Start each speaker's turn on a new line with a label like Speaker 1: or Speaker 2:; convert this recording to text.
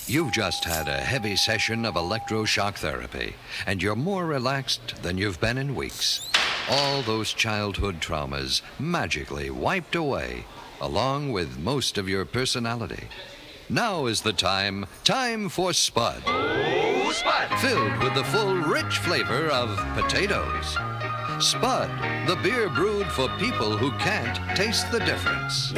Speaker 1: You've just had a heavy session of electroshock therapy, and you're more relaxed than you've been in weeks. All those childhood traumas magically wiped away, along with most of your personality. Now is the time for Spud.
Speaker 2: Oh, Spud!
Speaker 1: Filled with the full, rich flavor of potatoes. Spud, the beer brewed for people who can't taste the difference.